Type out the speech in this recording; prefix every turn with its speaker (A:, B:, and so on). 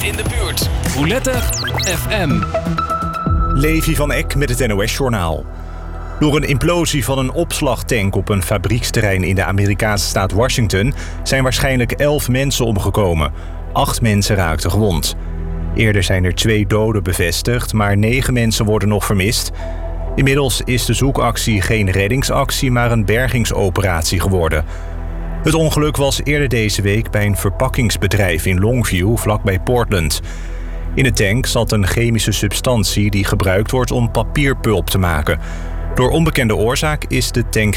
A: in de buurt. Roulette FM.
B: Levi van Eck met het NOS-journaal. Door een implosie van een opslagtank op een fabrieksterrein in de Amerikaanse staat Washington zijn waarschijnlijk 11 mensen omgekomen. 8 mensen raakten gewond. Eerder zijn er 2 doden bevestigd, maar 9 mensen worden nog vermist. Inmiddels is de zoekactie geen reddingsactie, maar een bergingsoperatie geworden. Het ongeluk was eerder deze week bij een verpakkingsbedrijf in Longview, vlakbij Portland. In de tank zat een chemische substantie die gebruikt wordt om papierpulp te maken. Door onbekende oorzaak is de tank